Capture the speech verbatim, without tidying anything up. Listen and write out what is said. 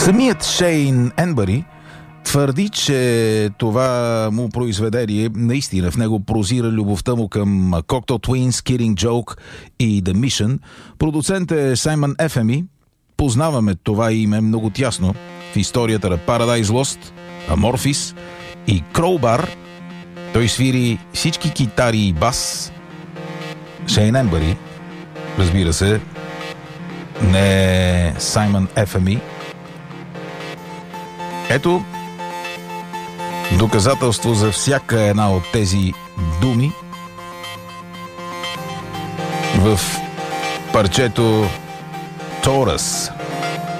Самият Шейн Енбъри твърди, че това му произведение, наистина в него прозира любовта му към Cocteau Twins, Killing Joke и The Mission. Продуцент е Саймън Ефеми. Познаваме това име много тясно в историята на Paradise Lost, Amorphis и Crowbar. Той свири всички китари и бас. Шейн Енбъри, разбира се, не Саймън Ефеми. Ето доказателство за всяка една от тези думи в парчето Taurus.